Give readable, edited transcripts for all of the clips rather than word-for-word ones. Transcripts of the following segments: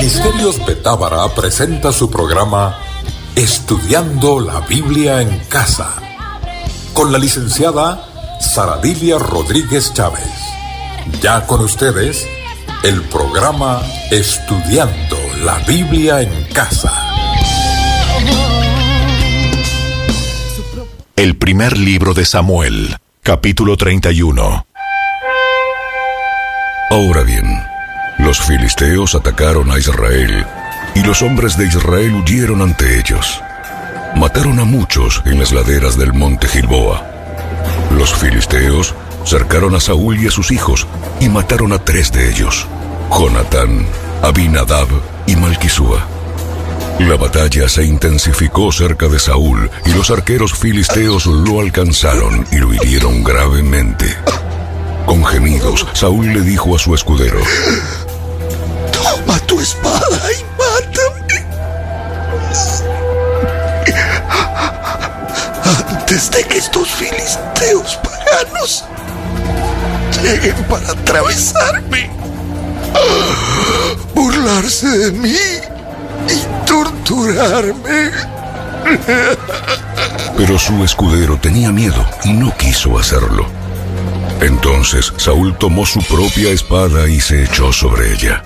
Ministerios Betábara presenta su programa Estudiando la Biblia en Casa, con la licenciada Saradilia Rodríguez Chávez. Ya con ustedes, el programa Estudiando la Biblia en Casa. El primer libro de Samuel, capítulo 31. Ahora bien, los filisteos atacaron a Israel, y los hombres de Israel huyeron ante ellos. Mataron a muchos en las laderas del monte Gilboa. Los filisteos cercaron a Saúl y a sus hijos, y mataron a 3 de ellos: Jonatán, Abinadab y Malquisúa. La batalla se intensificó cerca de Saúl, y los arqueros filisteos lo alcanzaron y lo hirieron gravemente. Con gemidos, Saúl le dijo a su escudero: toma tu espada y mátame, antes de que estos filisteos paganos lleguen para atravesarme, burlarse de mí y torturarme. Pero su escudero tenía miedo y no quiso hacerlo. Entonces Saúl tomó su propia espada y se echó sobre ella.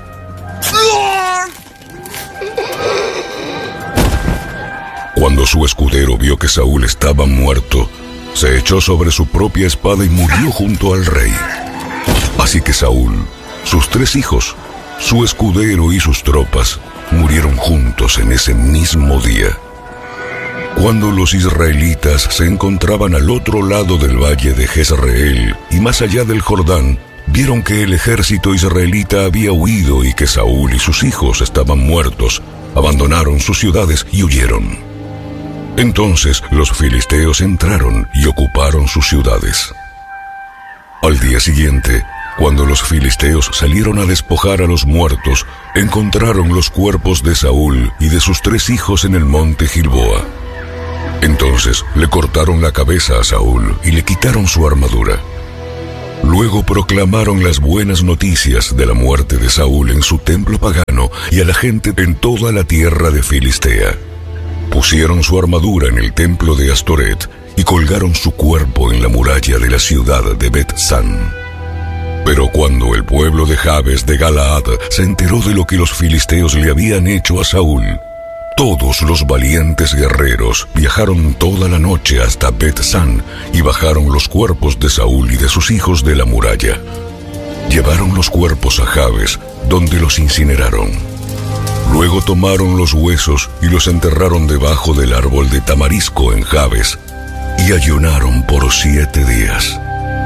Cuando su escudero vio que Saúl estaba muerto, se echó sobre su propia espada y murió junto al rey. Así que Saúl, sus 3 hijos, su escudero y sus tropas murieron juntos en ese mismo día. Cuando los israelitas se encontraban al otro lado del valle de Jezreel y más allá del Jordán, vieron que el ejército israelita había huido y que Saúl y sus hijos estaban muertos. Abandonaron sus ciudades y huyeron. Entonces los filisteos entraron y ocuparon sus ciudades. Al día siguiente, cuando los filisteos salieron a despojar a los muertos, encontraron los cuerpos de Saúl y de sus 3 hijos en el monte Gilboa. Entonces le cortaron la cabeza a Saúl y le quitaron su armadura. Luego proclamaron las buenas noticias de la muerte de Saúl en su templo pagano y a la gente en toda la tierra de Filistea. Pusieron su armadura en el templo de Astoret y colgaron su cuerpo en la muralla de la ciudad de Bet-San. Pero cuando el pueblo de Jabes de Galaad se enteró de lo que los filisteos le habían hecho a Saúl, todos los valientes guerreros viajaron toda la noche hasta Bet-San y bajaron los cuerpos de Saúl y de sus hijos de la muralla. Llevaron los cuerpos a Jabes, donde los incineraron. Luego tomaron los huesos y los enterraron debajo del árbol de tamarisco en Jabes, y ayunaron por 7 días.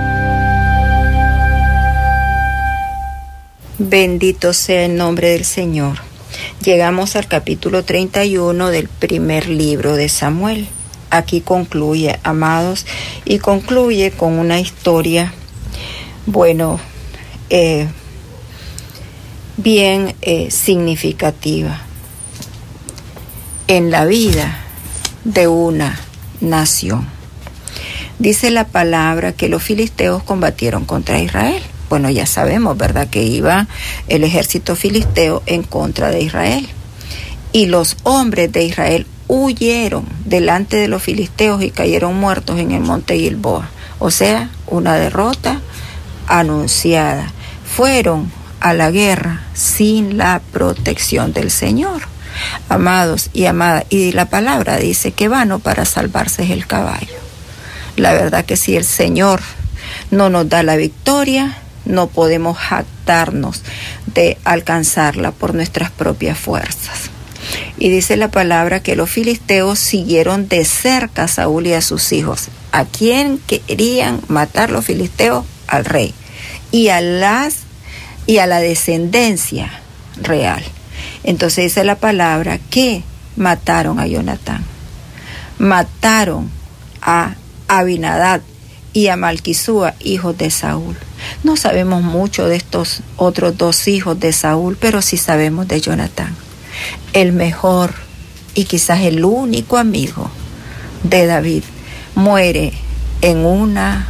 Bendito sea el nombre del Señor. Llegamos al capítulo 31 del primer libro de Samuel. Aquí concluye, amados, y concluye con una historia, bien significativa en la vida de una nación. Dice la palabra que los filisteos combatieron contra Israel. Bueno, ya sabemos, ¿verdad?, que iba el ejército filisteo en contra de Israel. Y los hombres de Israel huyeron delante de los filisteos y cayeron muertos en el monte Gilboa. O sea, una derrota anunciada. Fueron a la guerra sin la protección del Señor. Amados y amadas, y la palabra dice que vano para salvarse es el caballo. La verdad que si el Señor no nos da la victoria, no podemos jactarnos de alcanzarla por nuestras propias fuerzas. Y dice la palabra que los filisteos siguieron de cerca a Saúl y a sus hijos. ¿A quién querían matar los filisteos? Al rey y a la descendencia real. Entonces dice la palabra que mataron a Jonatán, mataron a Abinadab y a Malquisúa, hijos de Saúl. No sabemos mucho de estos otros 2 hijos de Saúl, pero sí sabemos de Jonatán, el mejor y quizás el único amigo de David. Muere en una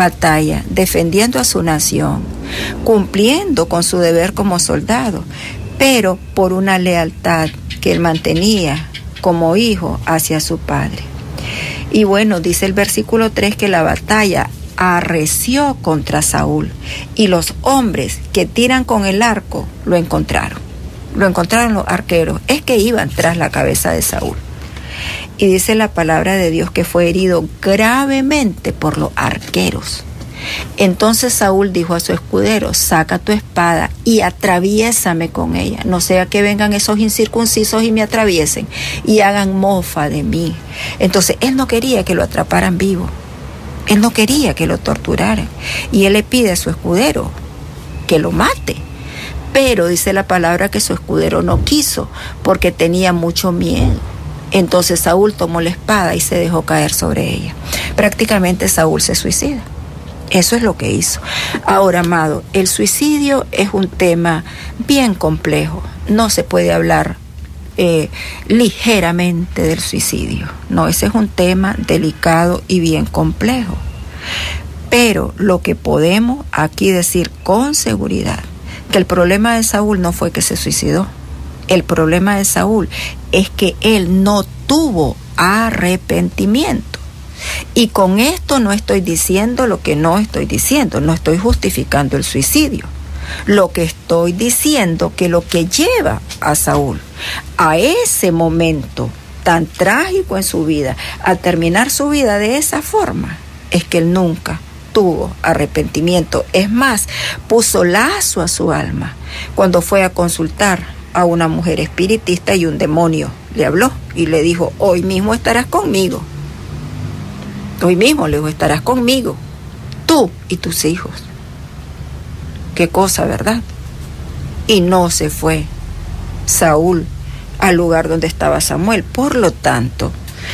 batalla defendiendo a su nación, cumpliendo con su deber como soldado, pero por una lealtad que él mantenía como hijo hacia su padre. Y bueno, dice el versículo 3 que la batalla arreció contra Saúl y los hombres que tiran con el arco lo encontraron los arqueros, es que iban tras la cabeza de Saúl. Y dice la palabra de Dios que fue herido gravemente por los arqueros. Entonces Saúl dijo a su escudero: saca tu espada y atraviésame con ella, no sea que vengan esos incircuncisos y me atraviesen y hagan mofa de mí. Entonces él no quería que lo atraparan vivo, él no quería que lo torturaran, y él le pide a su escudero que lo mate. Pero dice la palabra que su escudero no quiso porque tenía mucho miedo. Entonces Saúl tomó la espada y se dejó caer sobre ella. Prácticamente Saúl se suicida. Eso es lo que hizo. Ahora, amado, el suicidio es un tema bien complejo. No se puede hablar ligeramente del suicidio. No, ese es un tema delicado y bien complejo. Pero lo que podemos aquí decir con seguridad, que el problema de Saúl no fue que se suicidó. El problema de Saúl es que él no tuvo arrepentimiento. Y con esto no estoy diciendo lo que no estoy diciendo, no estoy justificando el suicidio. Lo que estoy diciendo que lo que lleva a Saúl a ese momento tan trágico en su vida, a terminar su vida de esa forma, es que él nunca tuvo arrepentimiento. Es más, puso lazo a su alma cuando fue a consultar a una mujer espiritista y un demonio le habló y le dijo: hoy mismo estarás conmigo. Hoy mismo, le digo, estarás conmigo, tú y tus hijos. Qué cosa, ¿verdad? Y no se fue Saúl al lugar donde estaba Samuel. Por lo tanto,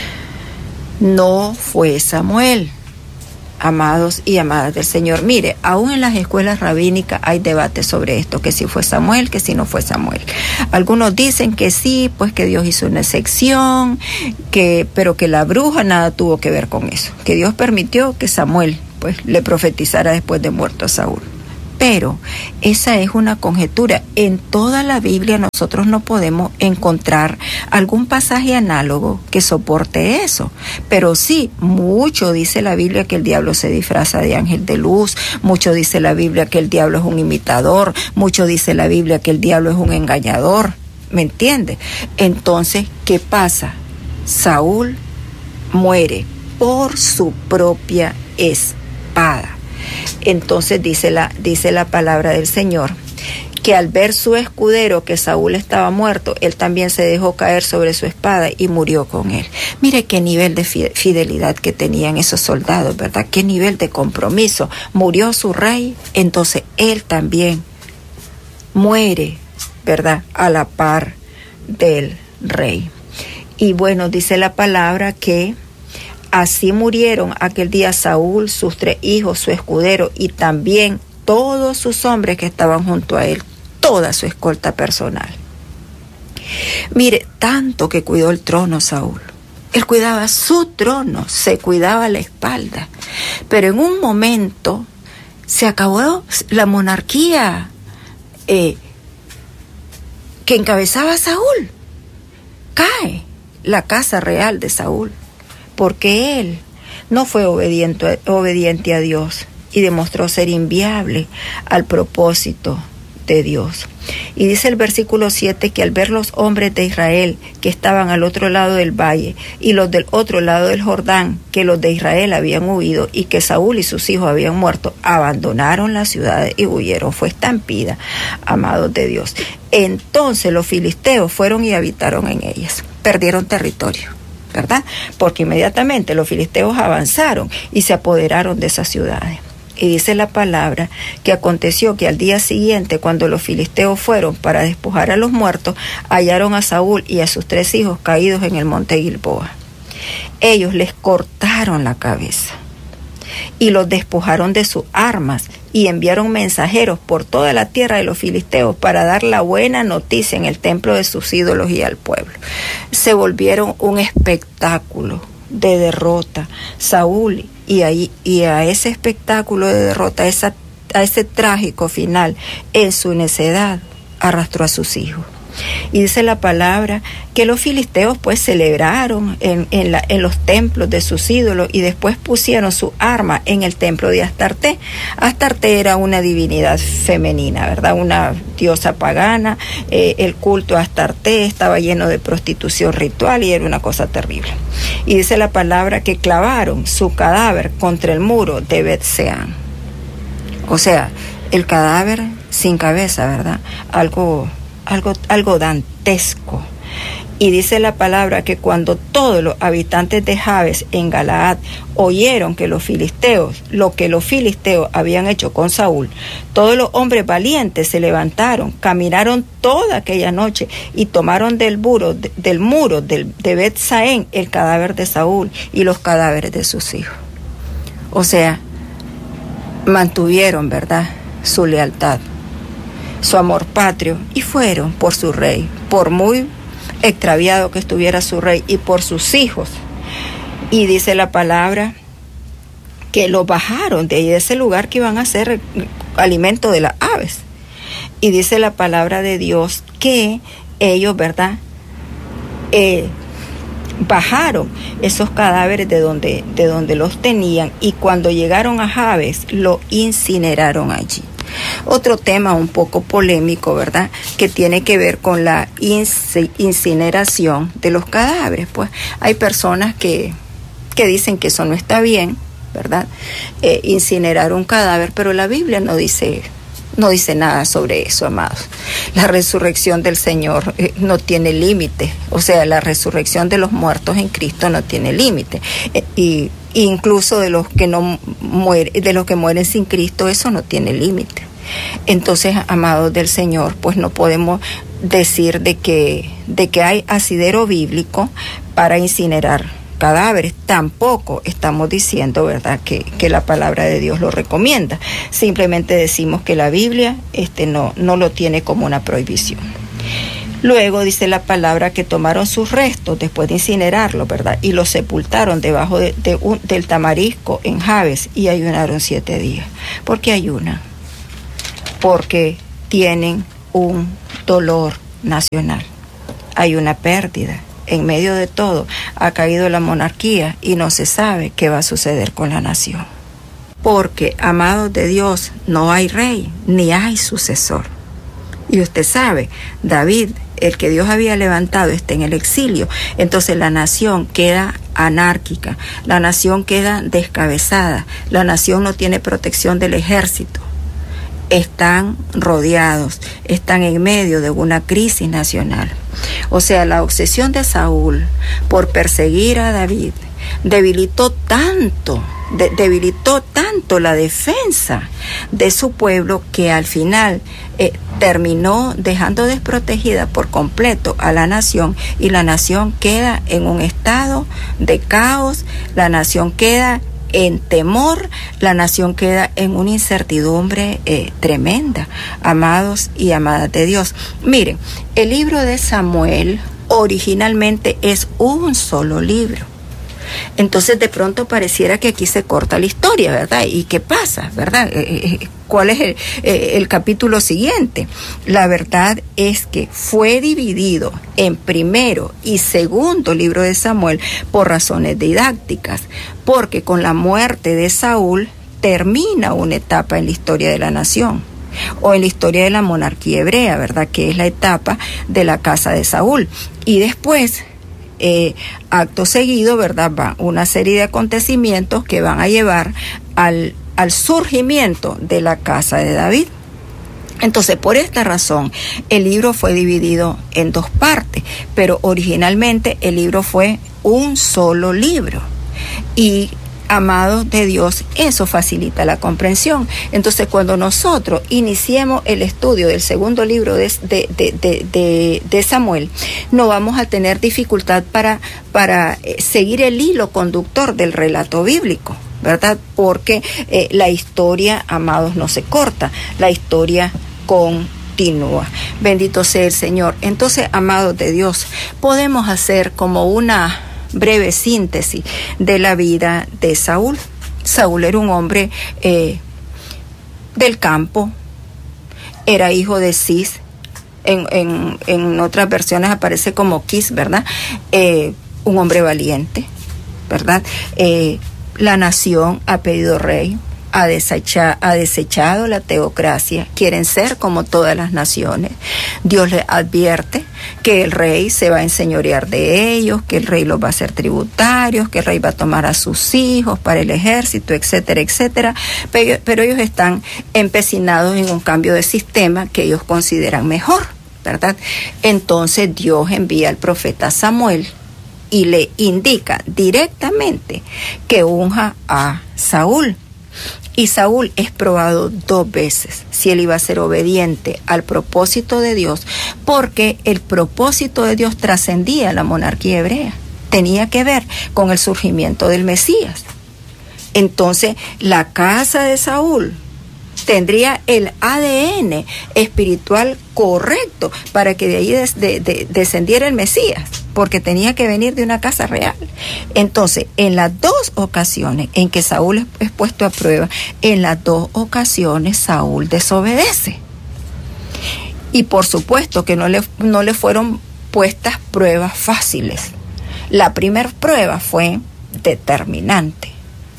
no fue Samuel, amados y amadas del Señor. Mire, aún en las escuelas rabínicas hay debate sobre esto, que si fue Samuel, que si no fue Samuel. Algunos dicen que sí, pues que Dios hizo una excepción, pero que la bruja nada tuvo que ver con eso, que Dios permitió que Samuel pues le profetizara después de muerto a Saúl. Pero esa es una conjetura. En toda la Biblia nosotros no podemos encontrar algún pasaje análogo que soporte eso. Pero sí, mucho dice la Biblia que el diablo se disfraza de ángel de luz, mucho dice la Biblia que el diablo es un imitador, mucho dice la Biblia que el diablo es un engañador. ¿Me entiende? Entonces, ¿qué pasa? Saúl muere por su propia espada. Entonces dice la palabra del Señor que al ver su escudero que Saúl estaba muerto, él también se dejó caer sobre su espada y murió con él. Mire qué nivel de fidelidad que tenían esos soldados, ¿verdad? Qué nivel de compromiso. Murió su rey, entonces él también muere, ¿verdad? A la par del rey. Y bueno, dice la palabra que así murieron aquel día Saúl, sus 3 hijos, su escudero y también todos sus hombres que estaban junto a él, toda su escolta personal. Mire, tanto que cuidó el trono Saúl. Él cuidaba su trono, se cuidaba la espalda. Pero en un momento se acabó la monarquía que encabezaba Saúl. La casa real de Saúl. Porque él no fue obediente a Dios y demostró ser inviable al propósito de Dios. Y dice el versículo 7 que al ver los hombres de Israel que estaban al otro lado del valle y los del otro lado del Jordán, que los de Israel habían huido y que Saúl y sus hijos habían muerto, abandonaron las ciudades y huyeron. Fue estampida, amados de Dios. Entonces los filisteos fueron y habitaron en ellas. Perdieron territorio, ¿verdad? Porque inmediatamente los filisteos avanzaron y se apoderaron de esas ciudades. Y dice la palabra que aconteció que al día siguiente, cuando los filisteos fueron para despojar a los muertos, hallaron a Saúl y a sus 3 hijos caídos en el monte Gilboa. Ellos les cortaron la cabeza y los despojaron de sus armas y enviaron mensajeros por toda la tierra de los filisteos para dar la buena noticia en el templo de sus ídolos y al pueblo. Se volvieron un espectáculo de derrota. Saúl y a ese espectáculo de derrota, a ese trágico final, en su necedad, arrastró a sus hijos. Y dice la palabra que los filisteos pues celebraron en los templos de sus ídolos y después pusieron su arma en el templo de Astarte. Astarte era una divinidad femenina, ¿verdad? Una diosa pagana. El culto a Astarte estaba lleno de prostitución ritual y era una cosa terrible. Y dice la palabra que clavaron su cadáver contra el muro de Bet-Seán. O sea, el cadáver sin cabeza, ¿verdad? Algo dantesco. Y dice la palabra que cuando todos los habitantes de Jabes en Galaad oyeron que lo que los filisteos habían hecho con Saúl, todos los hombres valientes se levantaron, caminaron toda aquella noche y tomaron del muro de Bet-Saén el cadáver de Saúl y los cadáveres de sus hijos. O sea, mantuvieron, ¿verdad?, su lealtad, su amor patrio, y fueron por su rey, por muy extraviado que estuviera su rey, y por sus hijos. Y dice la palabra que los bajaron de ahí, de ese lugar que iban a ser alimento de las aves. Y dice la palabra de Dios que ellos, ¿verdad?, bajaron esos cadáveres de donde los tenían, y cuando llegaron a Jabes lo incineraron allí. Otro tema un poco polémico, ¿verdad?, que tiene que ver con la incineración de los cadáveres. Pues hay personas que dicen que eso no está bien, ¿verdad?, incinerar un cadáver, pero la Biblia no dice nada sobre eso, amados. La resurrección del Señor no tiene límite. O sea, la resurrección de los muertos en Cristo no tiene límite. Y incluso de los que mueren sin Cristo, eso no tiene límite. Entonces, amados del Señor, pues no podemos decir de que hay asidero bíblico para incinerar cadáveres. Tampoco estamos diciendo, ¿verdad?, que la palabra de Dios lo recomienda. Simplemente decimos que la Biblia no lo tiene como una prohibición. Luego dice la palabra que tomaron sus restos después de incinerarlos, ¿verdad?, y los sepultaron debajo del tamarisco en Jabes, y ayunaron 7 días. ¿Por qué ayunan? Porque tienen un dolor nacional. Hay una pérdida. En medio de todo ha caído la monarquía y no se sabe qué va a suceder con la nación. Porque, amados de Dios, no hay rey ni hay sucesor. Y usted sabe, David, el que Dios había levantado, está en el exilio. Entonces la nación queda anárquica, la nación queda descabezada, la nación no tiene protección del ejército. Están rodeados, están en medio de una crisis nacional. O sea, la obsesión de Saúl por perseguir a David debilitó tanto la defensa de su pueblo, que al final terminó dejando desprotegida por completo a la nación, y la nación queda en un estado de caos, la nación queda en temor, la nación queda en una incertidumbre tremenda, amados y amadas de Dios. Miren, el libro de Samuel originalmente es un solo libro. Entonces de pronto pareciera que aquí se corta la historia, ¿verdad? ¿Y qué pasa, verdad? ¿Cuál es el capítulo siguiente? La verdad es que fue dividido en primero y segundo libro de Samuel por razones didácticas, porque con la muerte de Saúl termina una etapa en la historia de la nación, o en la historia de la monarquía hebrea, ¿verdad?, que es la etapa de la casa de Saúl. Y después, acto seguido, ¿verdad?, va una serie de acontecimientos que van a llevar al surgimiento de la casa de David. Entonces, por esta razón, el libro fue dividido en 2 partes, pero originalmente el libro fue un solo libro. Y, amados de Dios, eso facilita la comprensión. Entonces, cuando nosotros iniciemos el estudio del segundo libro de Samuel, no vamos a tener dificultad para seguir el hilo conductor del relato bíblico, ¿verdad? Porque la historia, amados, no se corta, la historia continúa. Bendito sea el Señor. Entonces, amados de Dios, podemos hacer como una breve síntesis de la vida de Saúl. Saúl era un hombre del campo, era hijo de Cis, en otras versiones aparece como Quis, ¿verdad? Un hombre valiente, ¿verdad? La nación ha pedido rey, ha desechado la teocracia, quieren ser como todas las naciones. Dios les advierte que el rey se va a enseñorear de ellos, que el rey los va a hacer tributarios, que el rey va a tomar a sus hijos para el ejército, etcétera, etcétera. Pero ellos están empecinados en un cambio de sistema que ellos consideran mejor, ¿verdad? Entonces Dios envía al profeta Samuel y le indica directamente que unja a Saúl. Y Saúl es probado 2 veces si él iba a ser obediente al propósito de Dios, porque el propósito de Dios trascendía la monarquía hebrea, tenía que ver con el surgimiento del Mesías. Entonces, la casa de Saúl tendría el ADN espiritual correcto para que de ahí descendiera el Mesías, porque tenía que venir de una casa real. Entonces, en las 2 ocasiones en que Saúl es puesto a prueba, en las 2 ocasiones Saúl desobedece. Y por supuesto que no le fueron puestas pruebas fáciles. La primera prueba fue determinante.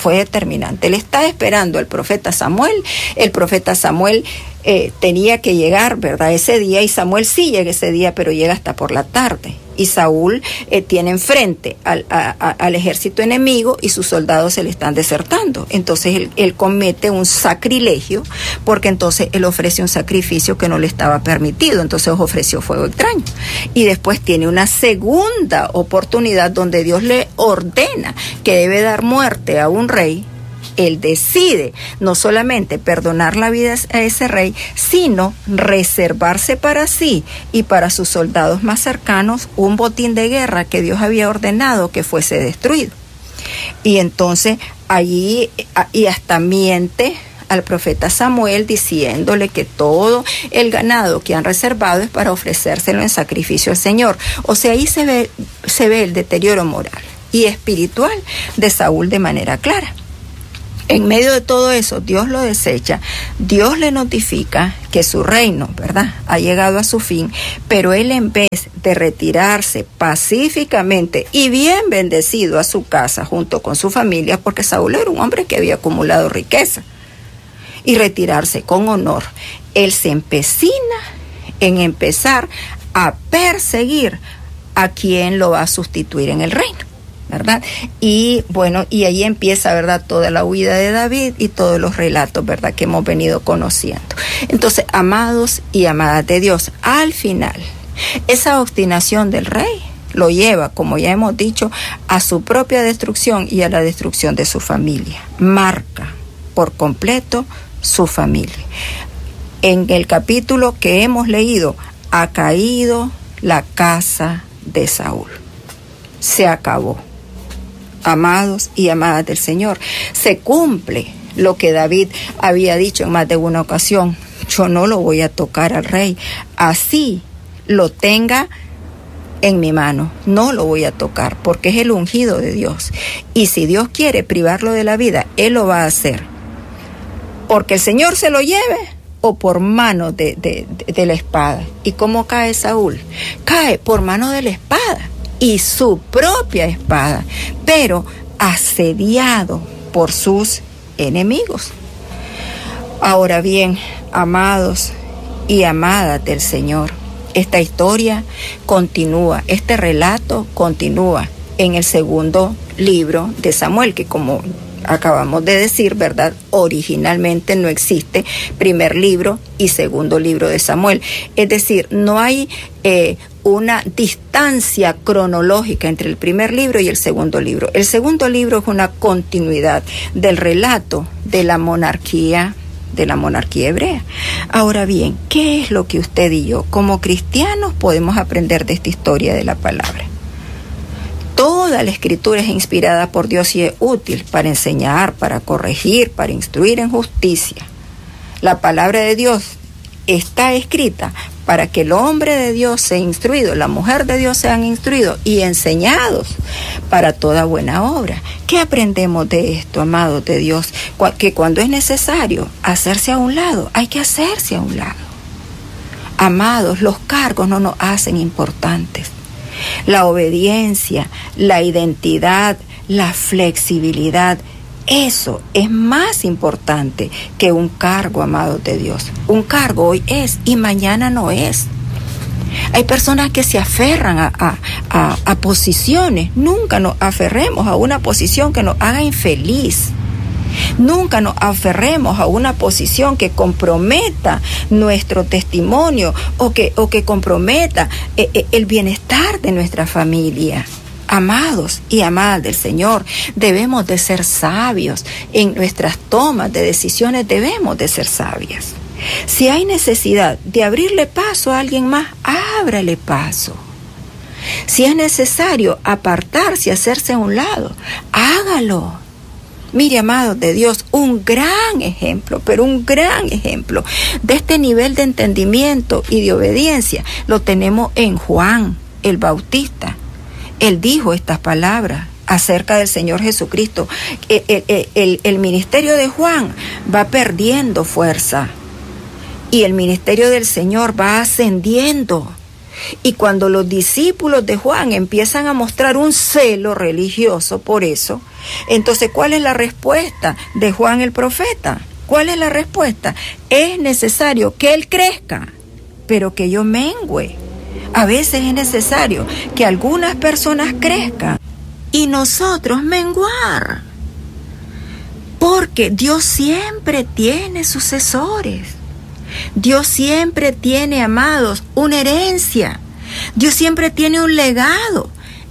Él está esperando al profeta Samuel. El profeta Samuel tenía que llegar, ¿verdad?, ese día, y Samuel sí llega ese día, pero llega hasta por la tarde. Y Saúl tiene enfrente al ejército enemigo y sus soldados se le están desertando. Entonces él comete un sacrilegio, porque entonces él ofrece un sacrificio que no le estaba permitido. Entonces ofreció fuego extraño. Y después tiene una segunda oportunidad donde Dios le ordena que debe dar muerte a un rey. Él decide no solamente perdonar la vida a ese rey, sino reservarse para sí y para sus soldados más cercanos un botín de guerra que Dios había ordenado que fuese destruido. Y entonces allí, y hasta miente al profeta Samuel diciéndole que todo el ganado que han reservado es para ofrecérselo en sacrificio al Señor. O sea, ahí se ve el deterioro moral y espiritual de Saúl de manera clara. En medio de todo eso, Dios lo desecha, Dios le notifica que su reino, ¿verdad?, ha llegado a su fin, pero él, en vez de retirarse pacíficamente y bien bendecido a su casa junto con su familia, porque Saúl era un hombre que había acumulado riqueza, y retirarse con honor, él se empecina en empezar a perseguir a quien lo va a sustituir en el reino, ¿verdad? Y bueno, y ahí empieza, ¿verdad?, toda la huida de David y todos los relatos, ¿verdad?, que hemos venido conociendo. Entonces, amados y amadas de Dios, al final, esa obstinación del rey lo lleva, como ya hemos dicho, a su propia destrucción y a la destrucción de su familia. Marca por completo su familia. En el capítulo que hemos leído, ha caído la casa de Saúl. Se acabó. Amados y amadas del Señor, se cumple lo que David había dicho en más de una ocasión: yo no lo voy a tocar al rey, así lo tenga en mi mano, no lo voy a tocar, porque es el ungido de Dios, y si Dios quiere privarlo de la vida, Él lo va a hacer, porque el Señor se lo lleve o por mano de la espada. ¿Y cómo cae Saúl? Cae por mano de la espada, y su propia espada, pero asediado por sus enemigos. Ahora bien, amados y amadas del Señor, esta historia continúa, este relato continúa en el segundo libro de Samuel, que, como acabamos de decir, ¿verdad?, originalmente no existe primer libro y segundo libro de Samuel. Es decir, no hay una distancia cronológica entre el primer libro y el segundo libro. El segundo libro es una continuidad del relato de la monarquía hebrea. Ahora bien, ¿qué es lo que usted y yo, como cristianos, podemos aprender de esta historia de la palabra? Toda la escritura es inspirada por Dios y es útil para enseñar, para corregir, para instruir en justicia. La palabra de Dios está escrita para que el hombre de Dios sea instruido, la mujer de Dios sean instruidos y enseñados para toda buena obra. ¿Qué aprendemos de esto, amados de Dios? Que cuando es necesario hacerse a un lado, hay que hacerse a un lado. Amados, los cargos no nos hacen importantes. La obediencia, la identidad, la flexibilidad, eso es más importante que un cargo, amados de Dios. Un cargo hoy es y mañana no es. Hay personas que se aferran a posiciones. Nunca nos aferremos a una posición que nos haga infeliz. Nunca nos aferremos a una posición que comprometa nuestro testimonio o que comprometa el bienestar de nuestra familia. Amados y amadas del Señor, debemos de ser sabios. En nuestras tomas de decisiones debemos de ser sabias. Si hay necesidad de abrirle paso a alguien más, ábrale paso. Si es necesario apartarse y hacerse a un lado, hágalo. Mire, amados de Dios, un gran ejemplo, pero un gran ejemplo de este nivel de entendimiento y de obediencia lo tenemos en Juan el Bautista. Él dijo estas palabras acerca del Señor Jesucristo. El ministerio de Juan va perdiendo fuerza y el ministerio del Señor va ascendiendo. Y cuando los discípulos de Juan empiezan a mostrar un celo religioso por eso, entonces, ¿cuál es la respuesta de Juan el profeta? ¿Cuál es la respuesta? Es necesario que él crezca, pero que yo mengüe. A veces es necesario que algunas personas crezcan y nosotros menguar. Porque Dios siempre tiene sucesores. Dios siempre tiene, amados, una herencia. Dios siempre tiene un legado.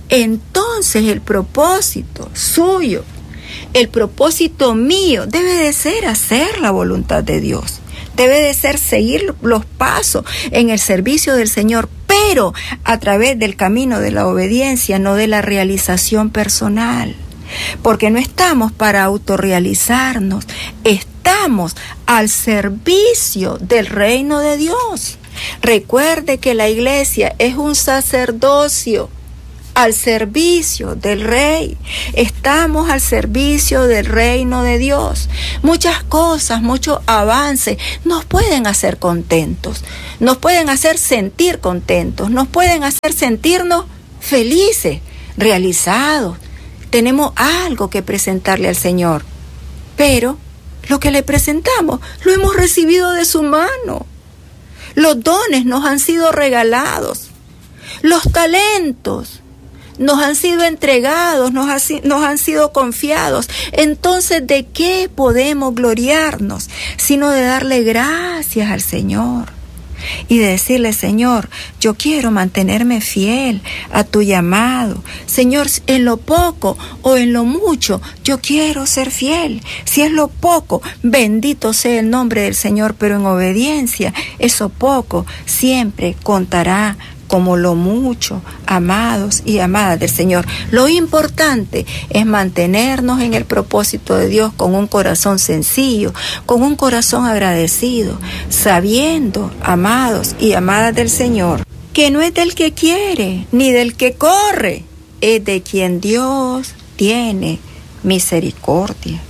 Entonces el propósito suyo, el propósito mío debe de ser hacer la voluntad de Dios. Debe de ser seguir los pasos en el servicio del Señor, pero a través del camino de la obediencia, no de la realización personal. Porque no estamos para autorrealizarnos, estamos al servicio del reino de Dios. Recuerde que la iglesia es un sacerdocio al servicio del Rey. Estamos al servicio del reino de Dios. Muchas cosas, muchos avances nos pueden hacer contentos, nos pueden hacer sentir contentos, nos pueden hacer sentirnos felices, realizados. Tenemos algo que presentarle al Señor, pero lo que le presentamos lo hemos recibido de su mano. Los dones nos han sido regalados, los talentos nos han sido entregados, nos han sido confiados. Entonces, ¿de qué podemos gloriarnos? Sino de darle gracias al Señor y de decirle: Señor, yo quiero mantenerme fiel a tu llamado. Señor, en lo poco o en lo mucho, yo quiero ser fiel. Si es lo poco, bendito sea el nombre del Señor, pero en obediencia, eso poco siempre contará como lo mucho, amados y amadas del Señor. Lo importante es mantenernos en el propósito de Dios con un corazón sencillo, con un corazón agradecido, sabiendo, amados y amadas del Señor, que no es del que quiere ni del que corre, es de quien Dios tiene misericordia.